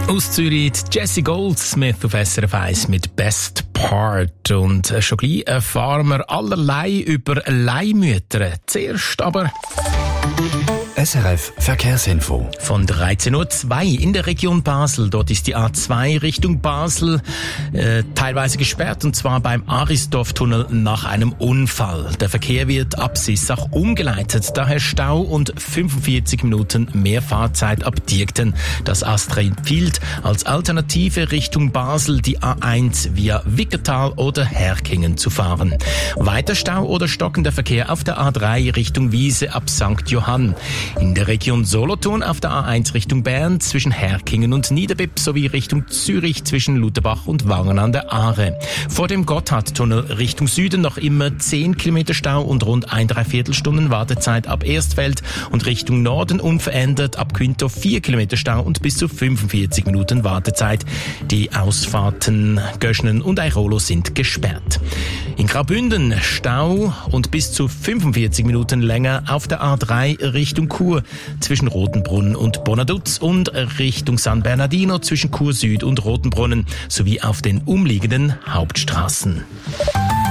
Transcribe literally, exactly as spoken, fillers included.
Aus Zürich Jessie Goldsmith auf S R F eins mit Best Part. Und schon gleich erfahren wir allerlei über Leihmütter. Zuerst aber S R F Verkehrsinfo. von dreizehn Uhr zwei in der Region Basel. Dort ist die A zwei Richtung Basel äh, teilweise gesperrt, und zwar beim Arisdorf-Tunnel nach einem Unfall. Der Verkehr wird ab Sissach umgeleitet, daher Stau und fünfundvierzig Minuten mehr Fahrzeit ab Diegten. Das Astra empfiehlt als Alternative Richtung Basel die A eins via Wickertal oder Herkingen zu fahren. Weiter Stau oder stockender Verkehr auf der A drei Richtung Wiese ab Sankt Johann. In der Region Solothurn auf der A eins Richtung Bern zwischen Herkingen und Niederbipp sowie Richtung Zürich zwischen Lutherbach und Wangen an der Aare. Vor dem Gotthardtunnel Richtung Süden noch immer zehn Kilometer Stau und rund ein Dreiviertelstunden Wartezeit ab Erstfeld, und Richtung Norden unverändert ab Quinto vier Kilometer Stau und bis zu fünfundvierzig Minuten Wartezeit. Die Ausfahrten Göschnen und Airolo sind gesperrt. In Graubünden Stau und bis zu fünfundvierzig Minuten länger auf der A drei Richtung Chur zwischen Rotenbrunnen und Bonaduz und Richtung San Bernardino zwischen Chur Süd und Rotenbrunnen sowie auf den umliegenden Hauptstraßen.